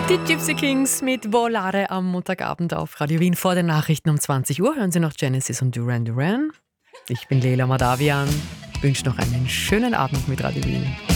Die Gypsy Kings mit Volare am Montagabend auf Radio Wien. Vor den Nachrichten um 20 Uhr hören Sie noch Genesis und Duran Duran. Ich bin Leila Madavian. Ich wünsche noch einen schönen Abend mit Radio Wien.